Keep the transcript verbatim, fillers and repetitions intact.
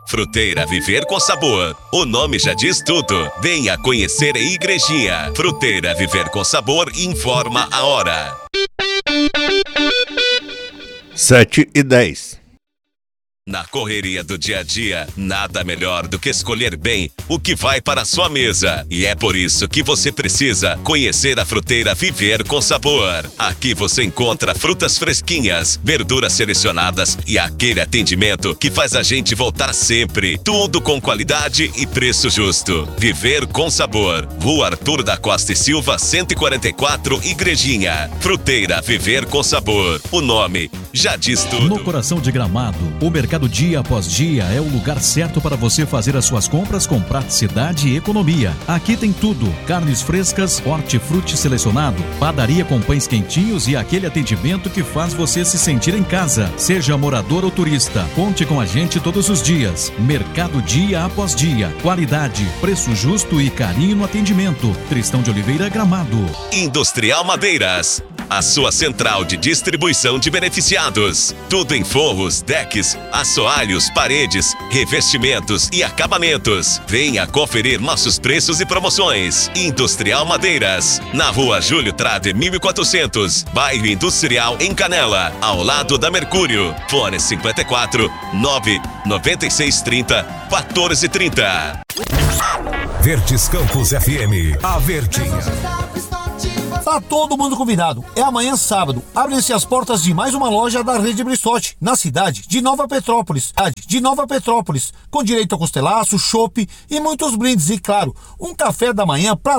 Fruteira Viver com Sabor. O nome já diz tudo. Venha conhecer a igrejinha. Fruteira Viver com Sabor informa a hora. Sete e dez. Na correria do dia a dia, nada melhor do que escolher bem o que vai para a sua mesa. E é por isso que você precisa conhecer a Fruteira Viver com Sabor. Aqui você encontra frutas fresquinhas, verduras selecionadas e aquele atendimento que faz a gente voltar sempre. Tudo com qualidade e preço justo. Viver com Sabor. Rua Arthur da Costa e Silva, cento e quarenta e quatro, Igrejinha. Fruteira Viver com Sabor. O nome já diz tudo. No coração de Gramado, o mercado dia após dia é o lugar certo para você fazer as suas compras com praticidade e economia. Aqui tem tudo: carnes frescas, hortifruti selecionado, padaria com pães quentinhos e aquele atendimento que faz você se sentir em casa. Seja morador ou turista, conte com a gente todos os dias. Mercado dia após dia, qualidade, preço justo e carinho no atendimento. Tristão de Oliveira, Gramado. Industrial Madeiras, a sua central de distribuição de beneficiados. Tudo em forros, decks, assoalhos, paredes, revestimentos e acabamentos. Venha conferir nossos preços e promoções. Industrial Madeiras, na Rua Júlio Trade mil e quatrocentos, bairro Industrial, em Canela, ao lado da Mercúrio. Fone cinquenta e quatro, nove noventa e seis, trinta, quatorze, trinta. Verdes Campos F M, a Verdinha. Tá todo mundo convidado. É amanhã, sábado. Abrem-se as portas de mais uma loja da Rede Bristotti, na cidade de Nova Petrópolis. De Nova Petrópolis, com direito a costelaço, chopp e muitos brindes. E, claro, um café da manhã pra